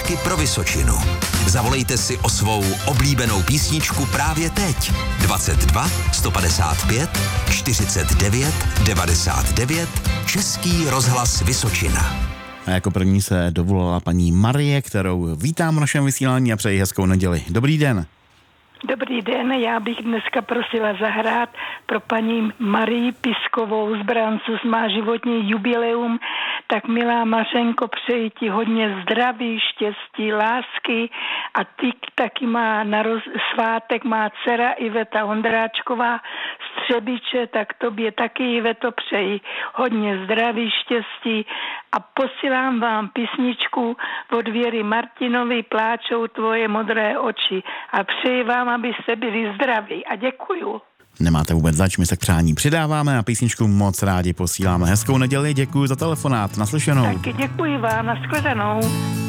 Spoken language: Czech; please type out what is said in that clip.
písničky pro Vysočinu. Zavolejte si o svou oblíbenou písničku právě teď. 22 155 49 99 Český rozhlas Vysočina. A jako první se dovolala paní Marie, kterou vítám v našem vysílání a přeji hezkou neděli. Dobrý den. Dobrý den, já bych dneska prosila zahrát pro paní Marii Piskovou z Brancus, má životní jubileum, tak milá Mařenko, přeji ti hodně zdraví, štěstí, lásky a ty taky má svátek, má dcera Iveta Ondráčková z Třebíče, tak tobě taky, Iveto, přeji hodně zdraví, štěstí a posílám vám písničku od Věry Martinovy, Pláčou tvoje modré oči a přeji vám, abyste byli zdraví a děkuju. Nemáte vůbec zač, my se k přání přidáváme a písničku moc rádi posíláme. Hezkou neděli, děkuji za telefonát, naslyšenou. Taky děkuji vám, nashledanou.